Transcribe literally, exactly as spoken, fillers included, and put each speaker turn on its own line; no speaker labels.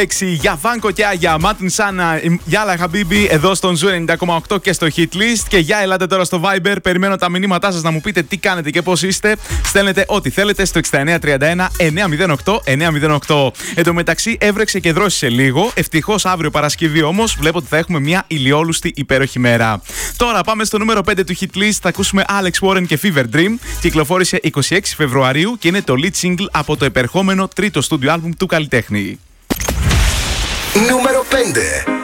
έξι για Βάνκο και Άγια, Μάτιν Σάνα, Γιάλα Χαμπίμπι εδώ στον Ζου ενενήντα κόμμα οκτώ και στο Hit List. Και για ελάτε τώρα στο Viber. Περιμένω τα μηνύματά σας να μου πείτε τι κάνετε και πώς είστε. Στέλνετε ό,τι θέλετε στο εξήντα εννέα τριάντα ένα εννιακόσια οκτώ εννιακόσια οκτώ. Εν τω μεταξύ έβρεξε και δρόσησε λίγο. Ευτυχώς αύριο Παρασκευή όμως βλέπω ότι θα έχουμε μια ηλιόλουστη υπέροχη μέρα. Τώρα πάμε στο νούμερο πέντε του Hit List. Θα ακούσουμε Alex Warren και Fever Dream. Κυκλοφόρησε είκοσι έξι Φεβρουαρίου και είναι το lead single από το επερχόμενο τρίτο στούντιο άλμπουμ του καλλιτέχνη.
Νούμερο πέντε.